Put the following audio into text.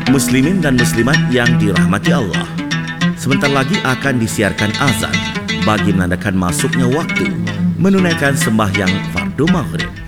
Muslimin dan muslimat yang dirahmati Allah, sebentar lagi akan disiarkan azan bagi menandakan masuknya waktu menunaikan sembahyang fardu maghrib.